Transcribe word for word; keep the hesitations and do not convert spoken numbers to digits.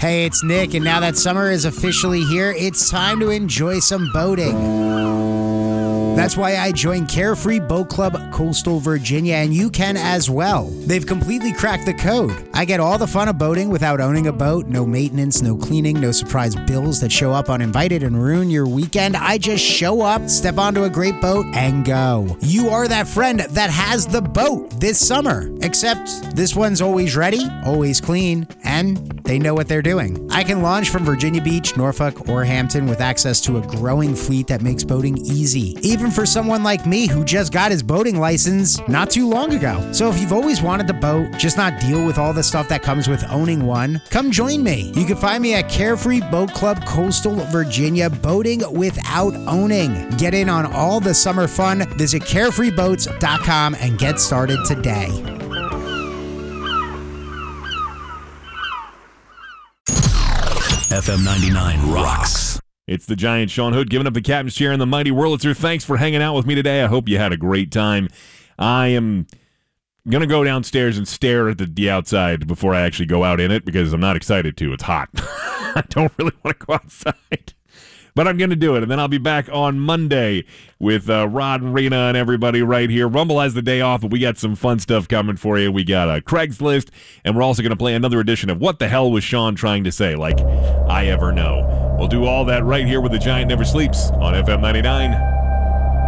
Hey, it's Nick, and now that summer is officially here, it's time to enjoy some boating. That's why I joined Carefree Boat Club Coastal Virginia, and you can as well. They've completely cracked the code. I get all the fun of boating without owning a boat. No maintenance, no cleaning, no surprise bills that show up uninvited and ruin your weekend. I just show up, step onto a great boat, and go. You are that friend that has the boat this summer. Except this one's always ready, always clean, and they know what they're doing. I can launch from Virginia Beach, Norfolk, or Hampton with access to a growing fleet that makes boating easy. Even for someone like me who just got his boating license not too long ago. So if you've always wanted to boat, just not deal with all the stuff that comes with owning one, come join me. You can find me at Carefree Boat Club Coastal Virginia, boating without owning. Get in on all the summer fun. Visit carefree boats dot com and get started today. F M ninety-nine rocks. It's the Giant Sean Hood giving up the captain's chair in the Mighty Wurlitzer. Thanks for hanging out with me today. I hope you had a great time. I am going to go downstairs and stare at the, the outside before I actually go out in it because I'm not excited to. It's hot. I don't really want to go outside. But I'm going to do it, and then I'll be back on Monday with uh, Rod and Rena and everybody right here. Rumble has the day off, but we got some fun stuff coming for you. We got a Craigslist, and we're also going to play another edition of What the Hell Was Sean Trying to Say? Like I ever know. We'll do all that right here with The Giant Never Sleeps on F M ninety-nine.